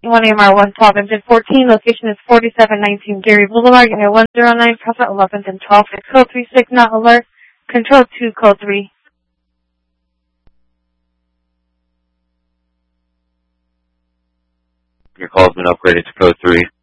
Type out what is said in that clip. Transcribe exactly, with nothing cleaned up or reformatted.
one A M R one twelve, engine fourteen, location is forty-seven nineteen Gary Boulevard, unit one zero nine, Prophet eleventh and twelfth, code three six, not alert, control two, code three. Your call's been upgraded to code three.